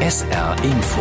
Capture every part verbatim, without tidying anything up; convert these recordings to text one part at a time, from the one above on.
S R Info.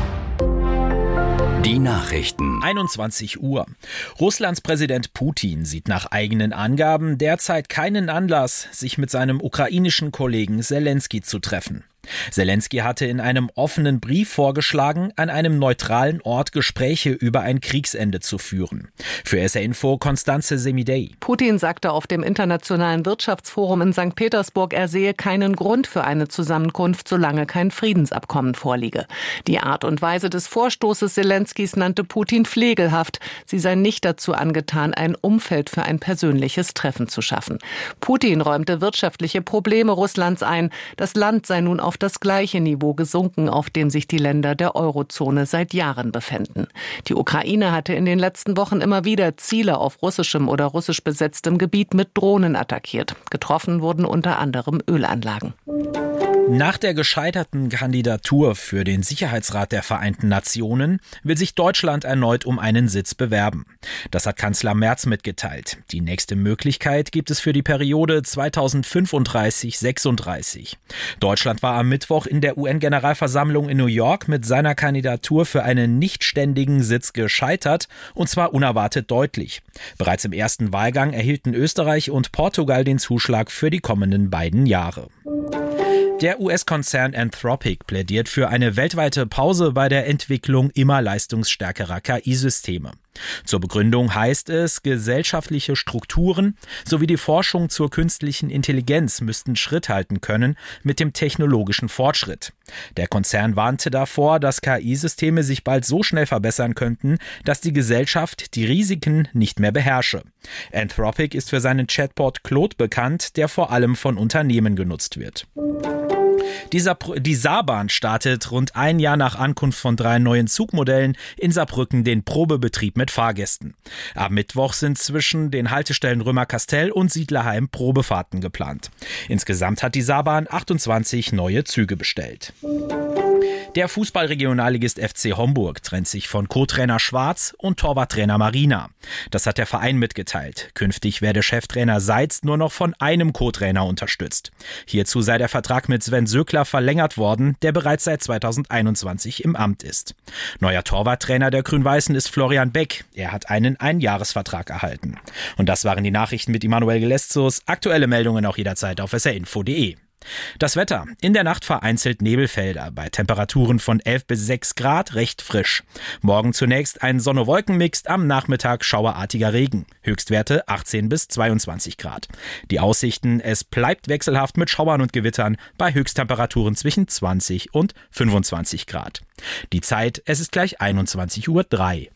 Die Nachrichten. einundzwanzig Uhr. Russlands Präsident Putin sieht nach eigenen Angaben derzeit keinen Anlass, sich mit seinem ukrainischen Kollegen Selenskyj zu treffen. Selenskyj hatte in einem offenen Brief vorgeschlagen, an einem neutralen Ort Gespräche über ein Kriegsende zu führen. Für S R Info Constanze Semidey. Putin sagte auf dem Internationalen Wirtschaftsforum in Sankt Petersburg, er sehe keinen Grund für eine Zusammenkunft, solange kein Friedensabkommen vorliege. Die Art und Weise des Vorstoßes Selenskys nannte Putin pflegelhaft. Sie sei nicht dazu angetan, ein Umfeld für ein persönliches Treffen zu schaffen. Putin räumte wirtschaftliche Probleme Russlands ein. Das Land sei nun auf das gleiche Niveau gesunken, auf dem sich die Länder der Eurozone seit Jahren befänden. Die Ukraine hatte in den letzten Wochen immer wieder Ziele auf russischem oder russisch besetztem Gebiet mit Drohnen attackiert. Getroffen wurden unter anderem Ölanlagen. Nach der gescheiterten Kandidatur für den Sicherheitsrat der Vereinten Nationen will sich Deutschland erneut um einen Sitz bewerben. Das hat Kanzler Merz mitgeteilt. Die nächste Möglichkeit gibt es für die Periode zweitausendfünfunddreißig sechsunddreißig. Deutschland war am Mittwoch in der U N-Generalversammlung in New York mit seiner Kandidatur für einen nichtständigen Sitz gescheitert, und zwar unerwartet deutlich. Bereits im ersten Wahlgang erhielten Österreich und Portugal den Zuschlag für die kommenden beiden Jahre. Der U S-Konzern Anthropic plädiert für eine weltweite Pause bei der Entwicklung immer leistungsstärkerer K I-Systeme. Zur Begründung heißt es, gesellschaftliche Strukturen sowie die Forschung zur künstlichen Intelligenz müssten Schritt halten können mit dem technologischen Fortschritt. Der Konzern warnte davor, dass K I-Systeme sich bald so schnell verbessern könnten, dass die Gesellschaft die Risiken nicht mehr beherrsche. Anthropic ist für seinen Chatbot Claude bekannt, der vor allem von Unternehmen genutzt wird. Dieser, die Saarbahn startet rund ein Jahr nach Ankunft von drei neuen Zugmodellen in Saarbrücken den Probebetrieb mit Fahrgästen. Am Mittwoch sind zwischen den Haltestellen Römerkastell und Siedlerheim Probefahrten geplant. Insgesamt hat die Saarbahn achtundzwanzig neue Züge bestellt. Der Fußballregionalligist F C Homburg trennt sich von Co-Trainer Schwarz und Torwarttrainer Marina. Das hat der Verein mitgeteilt. Künftig werde Cheftrainer Seitz nur noch von einem Co-Trainer unterstützt. Hierzu sei der Vertrag mit Sven Söckler verlängert worden, der bereits seit zweitausendeinundzwanzig im Amt ist. Neuer Torwarttrainer der Grün-Weißen ist Florian Beck. Er hat einen Einjahresvertrag erhalten. Und das waren die Nachrichten mit Immanuel Gelestzos. Aktuelle Meldungen auch jederzeit auf s r info punkt de. Das Wetter. In der Nacht vereinzelt Nebelfelder, bei Temperaturen von elf bis sechs Grad recht frisch. Morgen zunächst ein Sonne-Wolken-Mix, am Nachmittag schauerartiger Regen. Höchstwerte achtzehn bis zweiundzwanzig Grad. Die Aussichten, es bleibt wechselhaft mit Schauern und Gewittern bei Höchsttemperaturen zwischen zwanzig und fünfundzwanzig Grad. Die Zeit, es ist gleich einundzwanzig Uhr drei.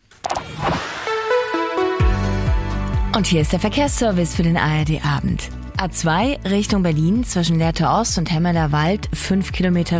Und hier ist der Verkehrsservice für den A R D-Abend. A zwei Richtung Berlin zwischen Lehrte Ost und Hemmeler Wald, fünf Kilometer